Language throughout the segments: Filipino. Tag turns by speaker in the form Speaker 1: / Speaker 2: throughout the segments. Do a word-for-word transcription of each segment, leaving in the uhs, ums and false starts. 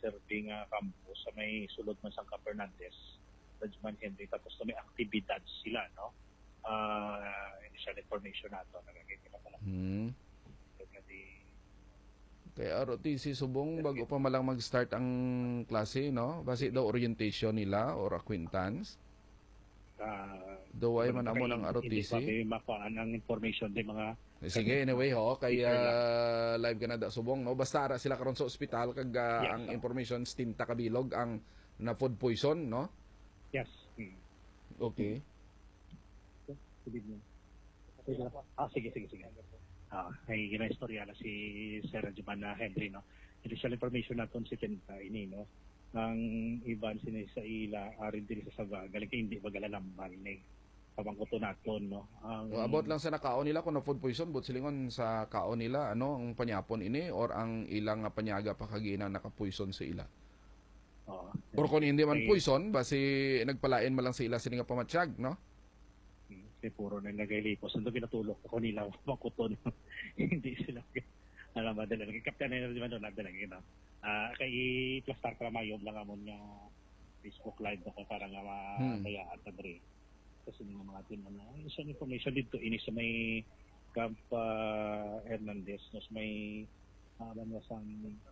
Speaker 1: serving uh, campus sa may sulod man sa Fernandez, Rajman Henry, tapos na may aktibidad sila, no? Uh, initial information nato, nagagigil ako lang.
Speaker 2: Hmm. Kay R O T C Subong, bago pa malang mag-start ang klase, no? Basi daw orientation nila or acquaintance.
Speaker 1: Uh,
Speaker 2: daw ay man amo ng R O T C.
Speaker 1: Hindi ba makuhaan ang information din mga...
Speaker 2: Sige, anyway, ho, kay uh, live ka na da Subong, no? Basta ara sila karon sa ospital, kag uh,
Speaker 1: yes,
Speaker 2: ang
Speaker 1: so.
Speaker 2: information, stinta kabilog, ang na food poison, no?
Speaker 1: Yes. Hmm.
Speaker 2: Okay.
Speaker 1: Ah, sige, sige, sige. Ah, ay ginaistorya na si Sir Rajman Henry, no? Initial information naton si Tenta ini, no? Ang iban sini sa ila arin diri sa Saba, galing kay hindi magalalambal ni pamangkuto naton, no? Ang
Speaker 2: So, about lang sa nakaon nila kung na food poison, but silingon sa kaon nila, ano, ang panyapon ini or ang ilang panyaga pa kagina naka-poison sa ila.
Speaker 1: Oh,
Speaker 2: or kung hindi man poison, basi nagpalain man lang sa ila sini nga pamatsyag, no?
Speaker 1: Kasi puro na nagaylikos. Ando pinatulok ako nila, makuton. Hindi sila. Alam ba, dala. Kapten na naman doon, nagdala. You know? uh, kay Plastar Kramayom lang amon nga Facebook live ako para nga mabayaan hmm. tagre. Kasi nga mga tin na isang information dito ini sa may Camp uh, Hernandez, no, may uh, ano sa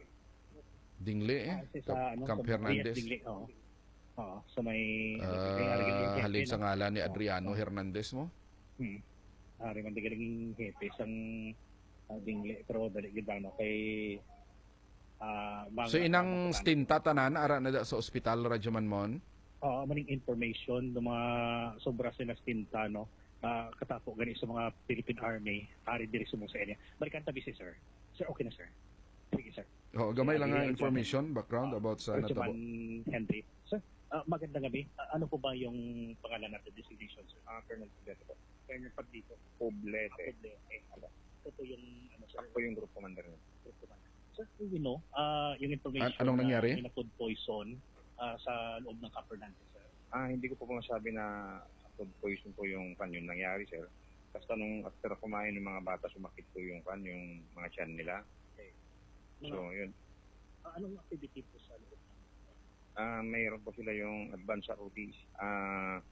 Speaker 2: Dingle, eh?
Speaker 1: Uh, sa, ano,
Speaker 2: Camp
Speaker 1: sa
Speaker 2: Hernandez.
Speaker 1: Dingle, oh. Oo, so may...
Speaker 2: Uh, halid sa ngalan ni Adriano oh. Hernandez mo?
Speaker 1: Hmm. Ari man digaling hepe sang uh, dingle, pero dali gid no kay uh,
Speaker 2: so inang stinta tanan ara na sa ospital Radyo Manmon?
Speaker 1: Oo, uh, maning information ng mga sobra sila stinta, no? Uh, katapo gani sa mga Philippine Army, ari diri sumo sa area. Balikan tabi si sir. Sir, okay na sir. Sige sir.
Speaker 2: Oh, gamay lang nga information, background uh, about sa natabo.
Speaker 1: Henry. Sir, Uh, magandang gabi. Uh, ano po ba yung pangalan natin, designation, sir?
Speaker 3: Ah, uh, Colonel Poblete po.
Speaker 1: Colonel Poblete.
Speaker 3: Poblete.
Speaker 1: Ah, Poblete. Ito po yung, ano, sir?
Speaker 3: Ako po yung group commander niya.
Speaker 1: Group commander. Sir, we know, uh, yung information
Speaker 2: An anong nangyari?
Speaker 1: na food poison uh, sa loob ng Camp Hernandez, sir?
Speaker 3: Ah, hindi ko po po masabi na food poison po yung kan yung nangyari, sir. Basta nung after kumain ng mga bata, sumakit po yung kan, yung mga tiyan nila.
Speaker 1: Okay.
Speaker 3: So, no. yun.
Speaker 1: Uh, anong activity po sa loob?
Speaker 3: Ah, uh, mayroon po sila yung advanced R O T C, ah,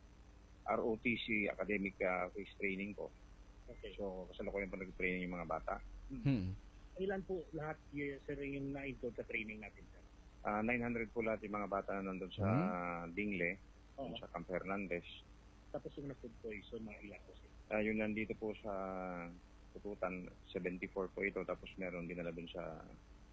Speaker 3: uh, R O T C academic uh, face training po.
Speaker 1: Okay.
Speaker 3: So, kasalukuyan po nag-training yung mga bata.
Speaker 2: Hmm.
Speaker 1: Ilan po lahat year, sir, yung na-include sa training natin, sir?
Speaker 3: Ah, uh, nine hundred po lahat yung mga bata na nandun sa hmm. Dingle, oh. sa Camp Hernandez.
Speaker 1: Tapos yung na-food poison, mga ilan po, sir?
Speaker 3: Ah, uh, yun nandito po sa Tututan, seventy-four po ito. Tapos meron din na dun sa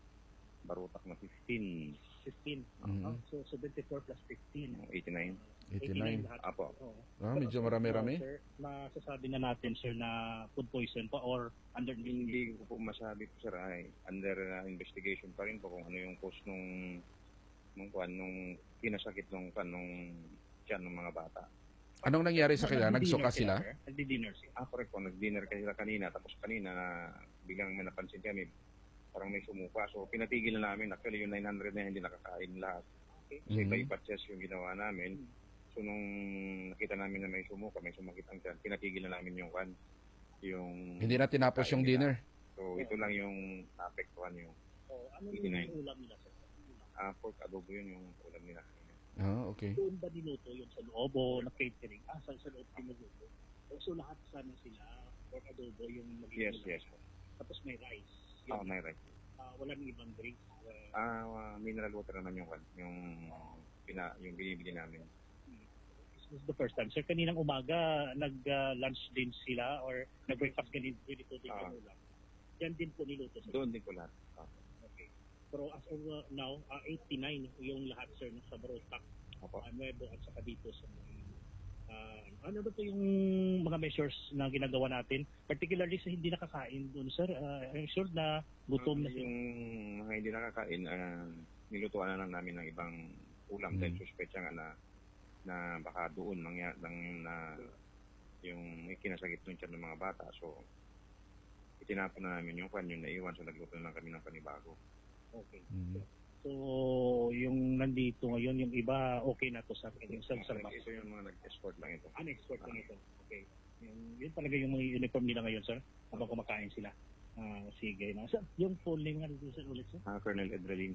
Speaker 3: Barutak na fifteen.
Speaker 1: fifteen.
Speaker 2: Mm-hmm.
Speaker 1: Uh, so, seventy-four plus fifteen.
Speaker 3: eighty-nine.
Speaker 2: eighty-nine.
Speaker 3: Apo.
Speaker 1: Oh.
Speaker 2: Ah, medyo marami-rami.
Speaker 1: Sir, masasabi na natin, sir, na food poison pa or under...
Speaker 3: Hindi ko po masabi po, sir. Ay, under uh, investigation pa rin po kung ano yung cause nung nung, nung, nung kinasakit nung, nung tiyan ng mga bata.
Speaker 2: Anong nangyari sa kanila? Nagsuka sila?
Speaker 1: Nagdi-dinner sila.
Speaker 3: Ah, correct po. Nag-dinner kayo sila kanina. Tapos kanina, biglang may napansin kami. Parang may sumuka. So, pinatigil na namin. Actually, yung nine hundred na hindi nakakain lahat. Okay. Kasi mm-hmm. iba-iba test yung ginawa namin. So, nung nakita namin na may sumuka, may sumakit ang tiyan, pinatigil na namin yung kan. Yung...
Speaker 2: Hindi na tinapos yung dinner.
Speaker 3: So, ito lang yung naapektuhan yung
Speaker 1: oh, ano yung ulam nila, sir?
Speaker 3: Ah, pork adobo yun yung ulam nila.
Speaker 2: Ah, okay.
Speaker 1: Doon ba niluto yun sa loob o na-catering? Ah, sa, sa loob pinuluto. So, lahat sana sila, pork adobo yung magiging
Speaker 3: Yes, yes.
Speaker 1: Tapos may rice.
Speaker 3: Ah, oh, may rice.
Speaker 1: Uh, wala nang ibang drinks.
Speaker 3: Uh, ah, uh, mineral water naman yung yung pina, yung binibili namin.
Speaker 1: This is the first time. Sir, kaninang umaga, nag-lunch uh, din sila or nag-breakfast ganito dito din uh, ulam. Yan din po niluto sir.
Speaker 3: Doon din po lahat. Uh.
Speaker 1: Okay. Pero as of uh, now, uh, eighty-nine yung lahat sir sa Barotac, uh, Nuevo at saka dito sa Uh, ano ba po yung mga measures na ginagawa natin? Particularly sa hindi nakakain doon, sir. Uh, I'm sure na gutom
Speaker 3: um,
Speaker 1: na sila.
Speaker 3: Yung mga hindi nakakain, uh, nilutuan na lang namin ng ibang ulam. Mm-hmm. Dahil suspetsa nga na, na baka doon mangya, ng, na yung kinasakit ng tiyan ng mga bata. So, itinapon na namin yung kwan, yung naiwan. So, nagluto na kami ng panibago.
Speaker 1: Okay. Mm-hmm. So, yung nandito ngayon, yung iba, okay na to sa yung self-service.
Speaker 3: Ito yung mga nag-export lang ito.
Speaker 1: Ah, nag-export lang ito. Okay. Yung, yun talaga yung mga uniform nila ngayon, sir? Habang kumakain sila. Uh, sige na. Sir, yung full name nga dito, sir, ulit, sir?
Speaker 3: Ah, Colonel Edralin